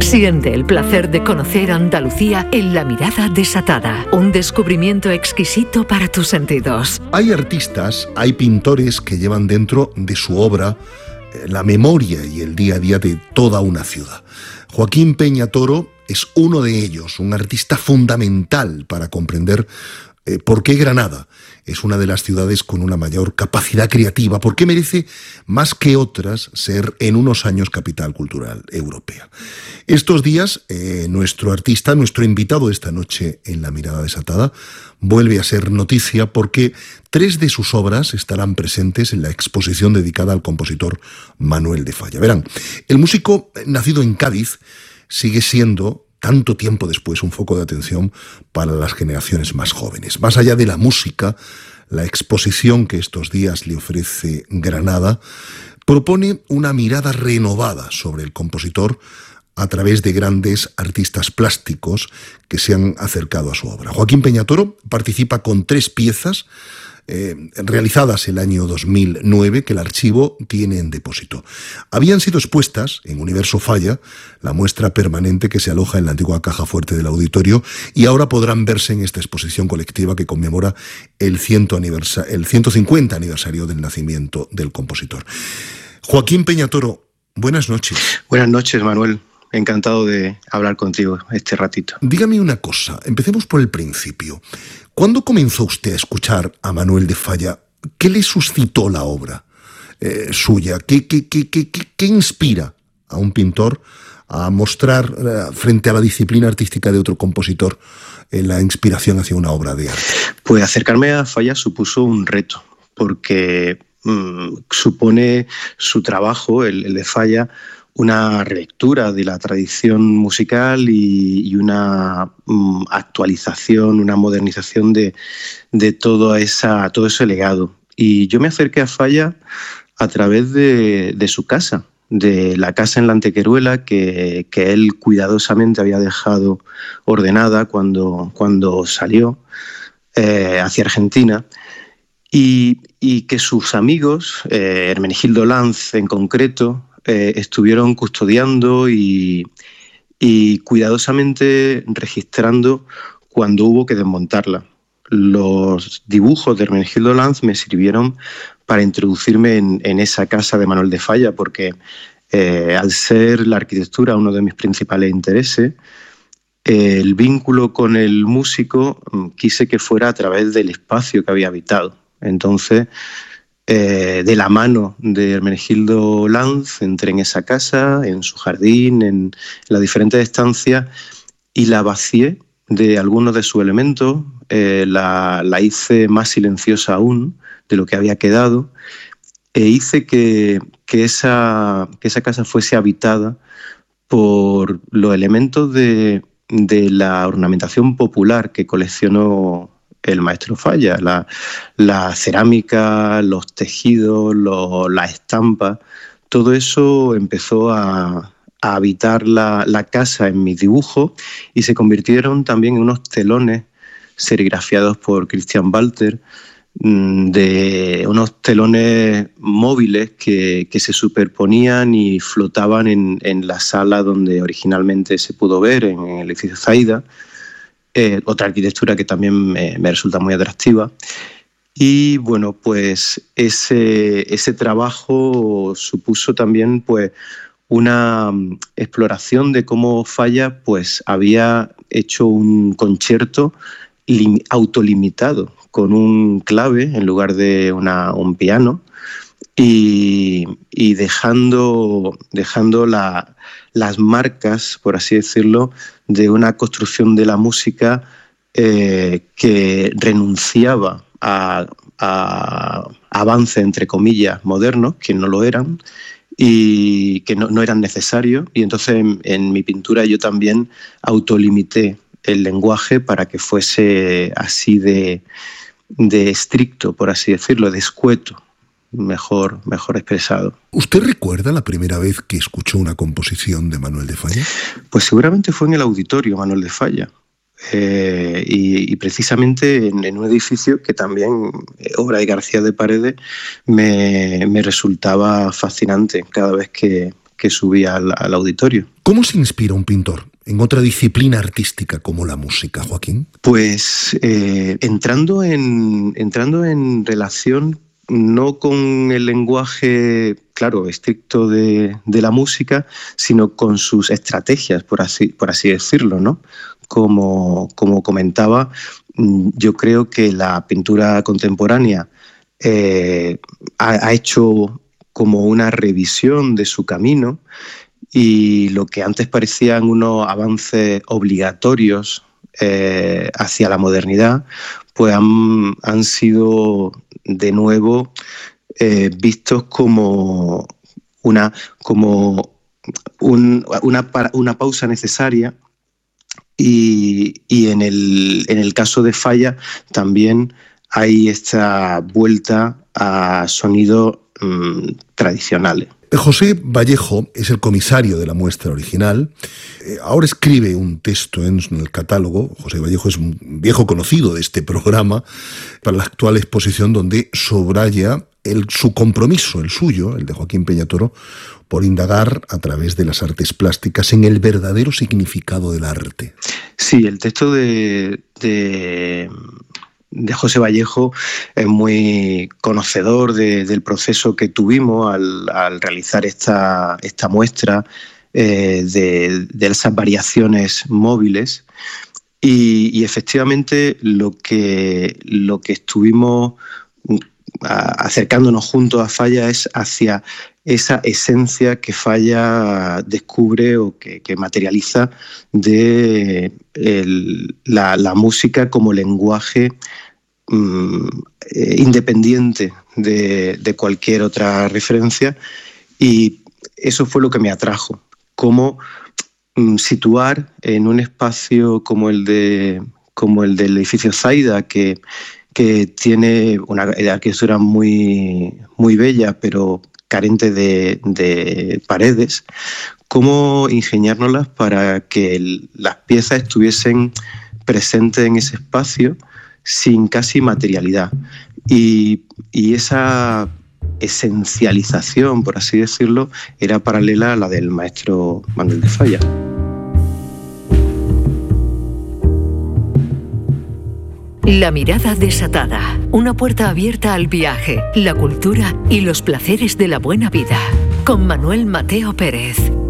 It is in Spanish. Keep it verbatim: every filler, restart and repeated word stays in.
Siente el placer de conocer Andalucía en La Mirada Desatada, un descubrimiento exquisito para tus sentidos. Hay artistas, hay pintores que llevan dentro de su obra eh, la memoria y el día a día de toda una ciudad. Joaquín Peña Toro es uno de ellos, un artista fundamental para comprender eh, por qué Granada es una de las ciudades con una mayor capacidad creativa, por qué merece más que otras ser en unos años capital cultural europea. Estos días, eh, nuestro artista, nuestro invitado esta noche en La Mirada Desatada, vuelve a ser noticia porque tres de sus obras estarán presentes en la exposición dedicada al compositor Manuel de Falla. Verán, el músico nacido en Cádiz sigue siendo, tanto tiempo después, un foco de atención para las generaciones más jóvenes. Más allá de la música, la exposición que estos días le ofrece Granada propone una mirada renovada sobre el compositor a través de grandes artistas plásticos que se han acercado a su obra. Joaquín Peña Toro participa con tres piezas Eh, realizadas el año dos mil nueve, que el archivo tiene en depósito. Habían sido expuestas en Universo Falla, la muestra permanente que se aloja en la antigua caja fuerte del auditorio, y ahora podrán verse en esta exposición colectiva que conmemora el, ciento aniversa- el ciento cincuenta aniversario del nacimiento del compositor. Joaquín Peña Toro, buenas noches. Buenas noches, Manuel. Encantado de hablar contigo este ratito. Dígame una cosa, empecemos por el principio. ¿Cuándo comenzó usted a escuchar a Manuel de Falla? ¿Qué le suscitó la obra eh, suya? ¿Qué, qué, qué, qué, qué inspira a un pintor a mostrar eh, frente a la disciplina artística de otro compositor eh, la inspiración hacia una obra de arte? Pues acercarme a Falla supuso un reto, porque mmm, supone su trabajo, el, el de Falla, una relectura de la tradición musical y, y una um, actualización, una modernización de, de todo, esa, todo ese legado. Y yo me acerqué a Falla a través de, de su casa, de la casa en la Antequeruela que, que él cuidadosamente había dejado ordenada cuando, cuando salió eh, hacia Argentina. Y, y que sus amigos, eh, Hermenegildo Lanz en concreto, Eh, estuvieron custodiando y, y cuidadosamente registrando cuando hubo que desmontarla. Los dibujos de Hermenegildo Lanz me sirvieron para introducirme en, en esa casa de Manuel de Falla, porque eh, al ser la arquitectura uno de mis principales intereses, eh, el vínculo con el músico quise que fuera a través del espacio que había habitado. Entonces, Eh, de la mano de Hermenegildo Lanz entré en esa casa, en su jardín, en, en las diferentes estancias, y la vacié de algunos de sus elementos, eh, la, la hice más silenciosa aún de lo que había quedado, e hice que, que, esa, que esa casa fuese habitada por los elementos de, de la ornamentación popular que coleccionó el maestro Falla, la, la cerámica, los tejidos, los, la estampa, todo eso empezó a, a habitar la, la casa en mis dibujos y se convirtieron también en unos telones serigrafiados por Christian Walter, de unos telones móviles que, que se superponían y flotaban en, en la sala donde originalmente se pudo ver, en el edificio Zaida. Eh, otra arquitectura que también me, me resulta muy atractiva. Y bueno, pues ese, ese trabajo supuso también pues, una exploración de cómo Falla pues, había hecho un concierto lim, autolimitado, con un clave en lugar de una, un piano, y, y dejando, dejando la, las marcas, por así decirlo, de una construcción de la música eh, que renunciaba a, a avances, entre comillas, modernos, que no lo eran, y que no, no eran necesarios. Y entonces en, en mi pintura yo también autolimité el lenguaje para que fuese así de, de estricto, por así decirlo, de escueto. Mejor, mejor expresado. ¿Usted recuerda la primera vez que escuchó una composición de Manuel de Falla? Pues seguramente fue en el auditorio Manuel de Falla. Eh, y, y precisamente en, en un edificio que también, eh, obra de García de Paredes, me, me resultaba fascinante cada vez que, que subía al, al auditorio. ¿Cómo se inspira un pintor en otra disciplina artística como la música, Joaquín? Pues eh, entrando, en, entrando en relación no con el lenguaje, claro, estricto de, de la música, sino con sus estrategias, por así, por así decirlo, ¿no? Como, como comentaba, yo creo que la pintura contemporánea eh, ha, ha hecho como una revisión de su camino, y lo que antes parecían unos avances obligatorios eh, hacia la modernidad, pues han, han sido de nuevo eh, vistos como una, como un, una, una pausa necesaria, y, y en, el, en el caso de Falla también hay esta vuelta a sonidos mmm, tradicionales. José Vallejo es el comisario de la muestra original. Ahora escribe un texto en el catálogo. José Vallejo es un viejo conocido de este programa para la actual exposición, donde subraya el, su compromiso, el suyo, el de Joaquín Peñatoro, por indagar a través de las artes plásticas en el verdadero significado del arte. Sí, el texto de... de... de José Vallejo es muy conocedor de, del proceso que tuvimos al, al realizar esta, esta muestra eh, de, de esas variaciones móviles, y, y efectivamente lo que, lo que estuvimos acercándonos juntos a Falla es hacia esa esencia que Falla descubre o que, que materializa de el, la, la música como lenguaje mm, eh, independiente de, de cualquier otra referencia, y eso fue lo que me atrajo. Cómo mm, situar en un espacio como el, de, como el del edificio Zaida, que que tiene una arquitectura muy, muy bella, pero carente de, de paredes, cómo ingeniárnoslas para que el, las piezas estuviesen presentes en ese espacio sin casi materialidad. Y, y esa esencialización, por así decirlo, era paralela a la del maestro Manuel de Falla. La mirada desatada, una puerta abierta al viaje, la cultura y los placeres de la buena vida, con Manuel Mateo Pérez.